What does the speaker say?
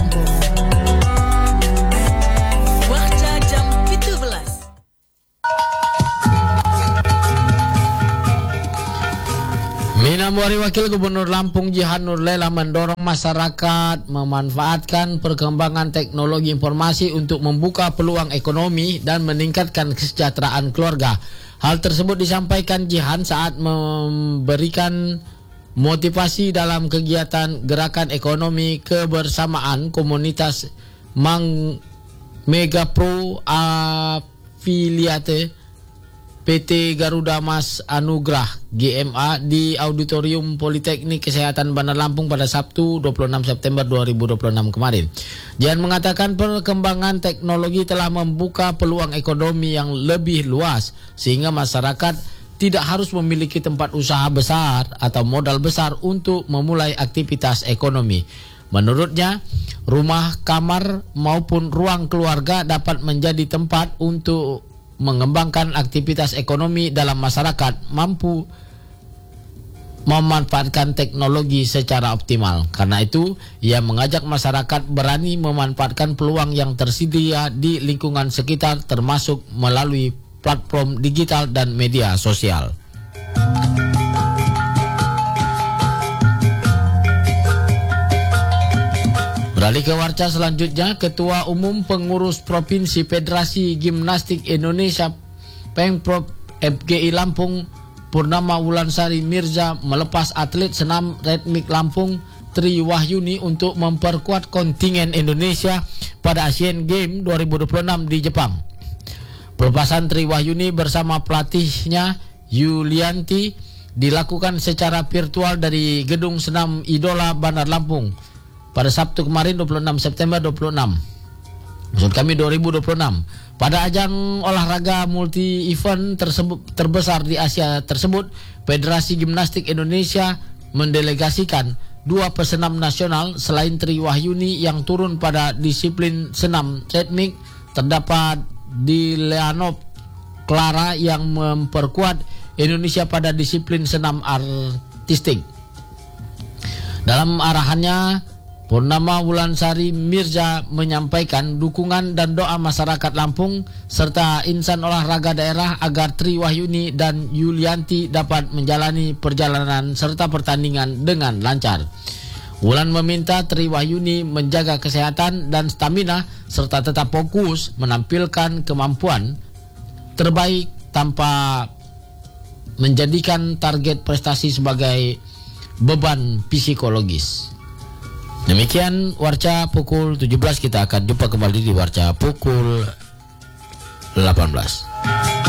Lampung. Warta jam 17. Minamwari Wakil Gubernur Lampung Jihan Nurlela mendorong masyarakat memanfaatkan perkembangan teknologi informasi untuk membuka peluang ekonomi dan meningkatkan kesejahteraan keluarga. Hal tersebut disampaikan Jihan saat memberikan motivasi dalam kegiatan gerakan ekonomi kebersamaan komunitas Mang Mega Pro Afiliate PT Garuda Mas Anugrah GMA di Auditorium Politeknik Kesehatan Bandar Lampung pada Sabtu 26 September 2026 kemarin. Jihan mengatakan perkembangan teknologi telah membuka peluang ekonomi yang lebih luas sehingga masyarakat tidak harus memiliki tempat usaha besar atau modal besar untuk memulai aktivitas ekonomi. Menurutnya, rumah, kamar maupun ruang keluarga dapat menjadi tempat untuk mengembangkan aktivitas ekonomi dalam masyarakat mampu memanfaatkan teknologi secara optimal. Karena itu, ia mengajak masyarakat berani memanfaatkan peluang yang tersedia di lingkungan sekitar termasuk melalui platform digital dan media sosial. Beralih ke warta selanjutnya, Ketua Umum Pengurus Provinsi Federasi Gimnastik Indonesia Pemprov FGI Lampung Purnama Wulansari Mirza melepas atlet senam ritmik Lampung Tri Wahyuni untuk memperkuat kontingen Indonesia pada Asian Games 2026 di Jepang. Pelepasan Tri Wahyuni bersama pelatihnya Yulianti dilakukan secara virtual dari Gedung Senam Idola Bandar Lampung pada Sabtu kemarin 26 September 2026. Pada ajang olahraga multi event terbesar di Asia tersebut, Federasi Gimnastik Indonesia mendelegasikan 2 pesenam nasional selain Tri Wahyuni yang turun pada disiplin senam ritmik. Terdapat Dileanov Clara yang memperkuat Indonesia pada disiplin senam artistik. Dalam arahannya, Purnama Wulansari Mirza menyampaikan dukungan dan doa masyarakat Lampung serta insan olahraga daerah agar Tri Wahyuni dan Yulianti dapat menjalani perjalanan serta pertandingan dengan lancar. Wulan meminta Tri Wahyuni menjaga kesehatan dan stamina serta tetap fokus menampilkan kemampuan terbaik tanpa menjadikan target prestasi sebagai beban psikologis. Demikian Warta pukul 17, kita akan jumpa kembali di Warta pukul 18.